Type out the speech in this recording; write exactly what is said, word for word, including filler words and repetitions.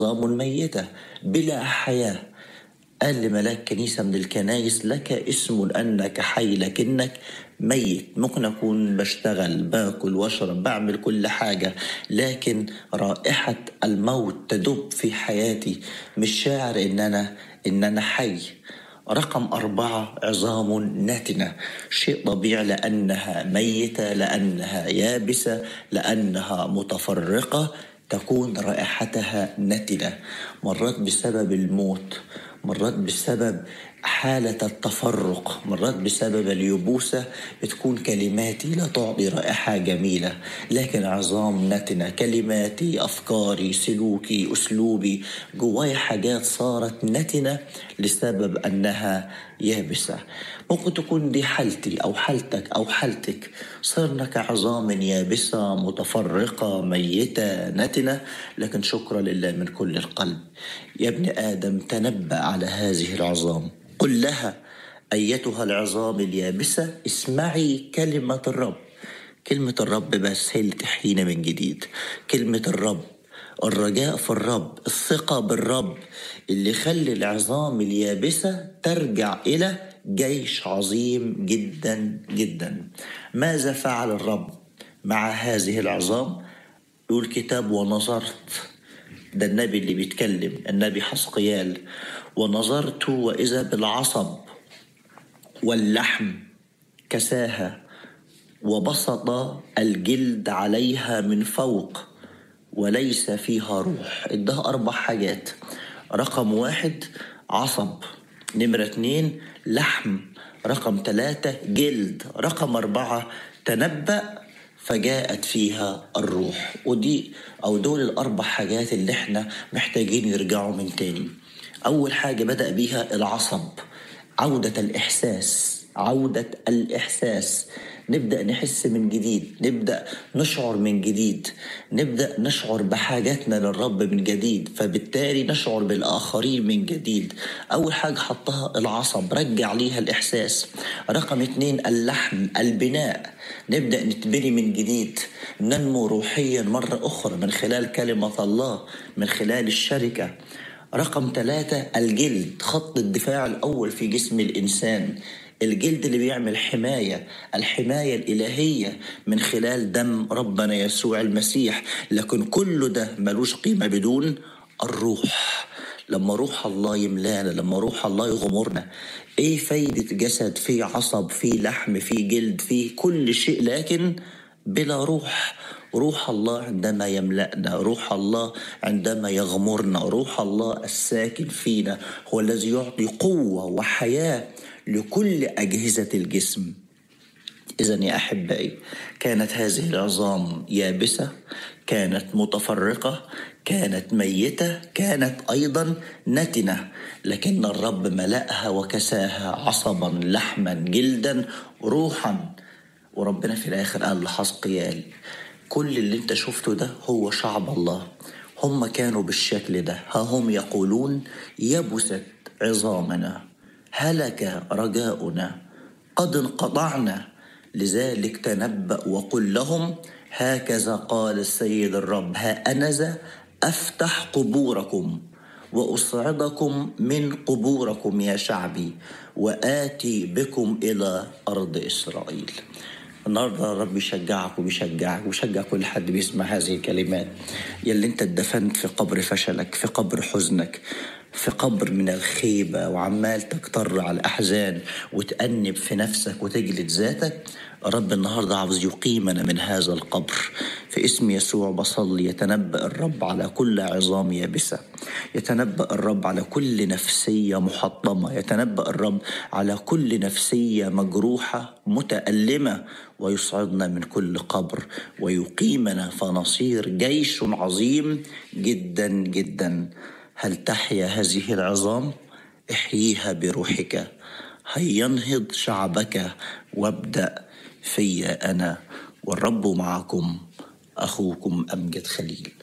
عظام ميتة بلا حياة. قال لملاك كنيسة من الكنايس: لك اسم أنك حي لكنك ميت. ممكن أكون بشتغل، باكل واشرب، بعمل كل حاجة، لكن رائحة الموت تدب في حياتي، مش شاعر إن أنا إن أنا حي. رقم أربعة: عظام ناتنة. شيء طبيعي، لأنها ميتة، لأنها يابسة، لأنها متفرقة، تكون رائحتها نتنة. مرات بسبب الموت، مرات بسبب حالة التفرق، مرات بسبب اليبوسة بتكون كلماتي لا تعطي رائحة جميلة، لكن عظام نتنة. كلماتي، أفكاري، سلوكي، أسلوبي، جواي حاجات صارت نتنة لسبب أنها يابسة. ممكن تكون دي حالتي أو حالتك أو حالتك، صرنا كعظام يابسة متفرقة ميتة نتنة، لكن شكرا لله من كل القلب. يا ابن آدم، تنبأ على هذه العظام، قل لها: أيتها العظام اليابسة اسمعي كلمة الرب. كلمة الرب بس هي اللي تحيينا من جديد. كلمة الرب، الرجاء في الرب، الثقة بالرب، اللي يخلي العظام اليابسة ترجع إلى جيش عظيم جدا جدا. ماذا فعل الرب مع هذه العظام؟ يقول الكتاب: ونظرت. ده النبي اللي بيتكلم، النبي حسقيال: ونظرت وإذا بالعصب واللحم كساها، وبسط الجلد عليها من فوق، وليس فيها روح. ادها أربع حاجات: رقم واحد عصب، نمرة اتنين لحم، رقم ثلاثة جلد، رقم أربعة تنبأ فجاءت فيها الروح. ودي أو دول الأربع حاجات اللي احنا محتاجين يرجعوا من تاني. أول حاجة بدأ بيها العصب، عودة الإحساس، عودة الإحساس. نبدأ نحس من جديد، نبدأ نشعر من جديد، نبدأ نشعر بحاجاتنا للرب من جديد، فبالتالي نشعر بالآخرين من جديد. أول حاجة حطها العصب، رجع ليها الإحساس. رقم اتنين اللحم، البناء، نبدأ نتبني من جديد، ننمو روحيا مرة أخرى من خلال كلمة الله، من خلال الشركة. رقم ثلاثة الجلد، خط الدفاع الأول في جسم الإنسان. الجلد اللي بيعمل حماية، الحماية الإلهية من خلال دم ربنا يسوع المسيح. لكن كل ده ملوش قيمة بدون الروح. لما روح الله يملانا، لما روح الله يغمرنا، ايه فايدة جسد فيه عصب، فيه لحم، فيه جلد، فيه كل شيء، لكن بلا روح؟ روح الله عندما يملأنا، روح الله عندما يغمرنا، روح الله الساكن فينا هو الذي يعطي قوة وحياة لكل أجهزة الجسم. إذن يا أحبائي، كانت هذه العظام يابسة، كانت متفرقة، كانت ميتة، كانت أيضا نتنة، لكن الرب ملأها وكساها عصبا، لحما، جلدا، روحا. وربنا في الآخر قال لحسقيال: كل اللي انت شفته ده هو شعب الله، هم كانوا بالشكل ده. ها هم يقولون: يبست عظامنا، هلك رجاؤنا، قد انقطعنا. لذلك تنبأ وقل لهم: هكذا قال السيد الرب، ها أنا ذا أفتح قبوركم وأصعدكم من قبوركم يا شعبي، وآتي بكم إلى أرض إسرائيل. النهاردة الرب يشجعك وبيشجعك ويشجع كل حد بيسمع هذه الكلمات. يلي انت اتدفنت في قبر فشلك، في قبر حزنك، في قبر من الخيبة، وعمال تكتر على الأحزان وتأنب في نفسك وتجلد ذاتك، الرب النهاردة عاوز يقيمنا من هذا القبر. في اسم يسوع بصلي: يتنبأ الرب على كل عظام يابسة، يتنبأ الرب على كل نفسية محطمة، يتنبأ الرب على كل نفسية مجروحة متألمة، ويصعدنا من كل قبر ويقيمنا فنصير جيش عظيم جدا جدا. هل تحيا هذه العظام؟ احييها بروحك. هيا ينهض شعبك وابدأ في أنا، والرب معكم. أخوكم أمجد خليل.